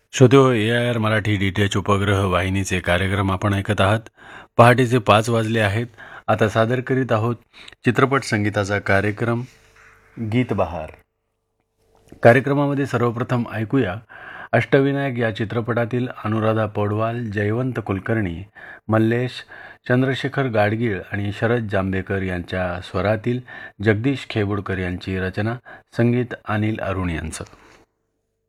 श्रोतो AIR Marathi DTH उपग्रह वाहिनीचे कार्यक्रम आपण ऐकत आहात. पहाटेचे 5 वाजले आहेत. आता सादर करीत आहोत चित्रपट संगीताचा कार्यक्रम गीत बहार. कार्यक्रमामध्ये सर्वप्रथम ऐकूया अष्टविनायक या चित्रपटातील अनुराधा पौडवाल, जयवंत कुलकर्णी, मल्लेश, चंद्रशेखर गाडगीळ आणि शरद जांभेकर यांच्या स्वरातील जगदीश खेबुडकर यांची रचना, संगीत अनिल अरुण यांचं.